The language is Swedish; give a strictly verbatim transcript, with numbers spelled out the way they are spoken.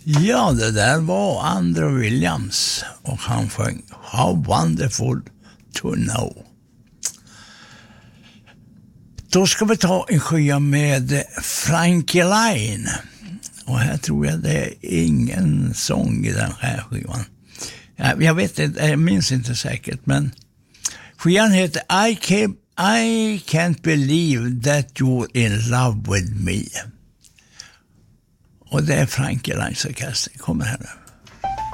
Ja, det där var Andrew Williams och han sjöng How Wonderful to Know. Då ska vi ta en sjö med Frankie Line. Och här tror jag det är ingen sång i den här skivan. Jag vet inte, jag minns inte säkert, men skivan heter I can't, I can't believe that you're in love with me. Och det är Frankie Lines orkester. Kommer här nu.